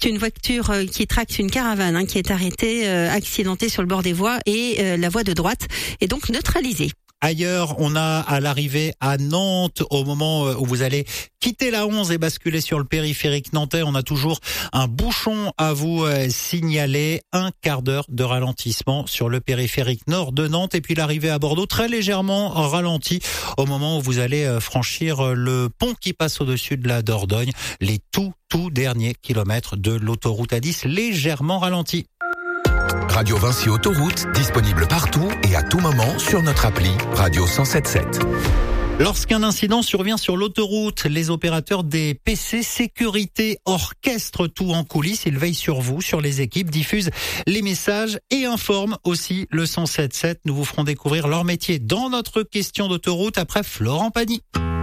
C'est une voiture qui tracte une caravane qui est arrêtée, accidentée sur le bord des voies et la voie de droite est donc neutralisée. Ailleurs, on a à l'arrivée à Nantes, au moment où vous allez quitter la 11 et basculer sur le périphérique nantais, on a toujours un bouchon à vous signaler. 1 quart d'heure de ralentissement sur le périphérique nord de Nantes. Et puis l'arrivée à Bordeaux, très légèrement ralenti au moment où vous allez franchir le pont qui passe au-dessus de la Dordogne. Les tout derniers kilomètres de l'autoroute A10, légèrement ralentis. Radio Vinci Autoroute, disponible partout et à tout moment sur notre appli Radio 107.7. Lorsqu'un incident survient sur l'autoroute, les opérateurs des PC Sécurité orchestrent tout en coulisses. Ils veillent sur vous, sur les équipes, diffusent les messages et informent aussi le 107.7. Nous vous ferons découvrir leur métier dans notre question d'autoroute après Florent Pagny.